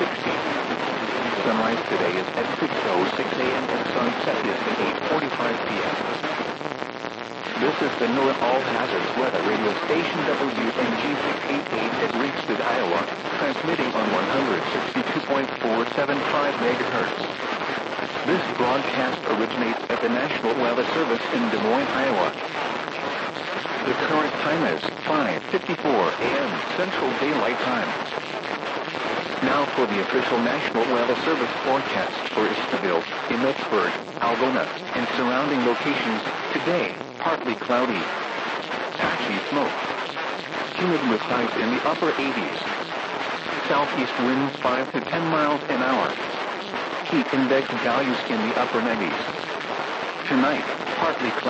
Sunrise today is at 6:06 a.m. and sunset is at 8:45 p.m. This is the NOAA All Hazards Weather Radio Station WNG688 at Ringsted, Iowa, transmitting on 162.475 MHz. This broadcast originates at the National Weather Service in Des Moines, Iowa. The current time is 5:54 a.m. Central Daylight Time. Now for the official National Weather Service forecast for Eastville, Emmetsburg, Algona, and surrounding locations. Today, partly cloudy. Patchy smoke. Humid with highs in the upper 80s. Southeast winds 5 to 10 miles an hour. Heat index values in the upper 90s. Tonight, partly cloudy.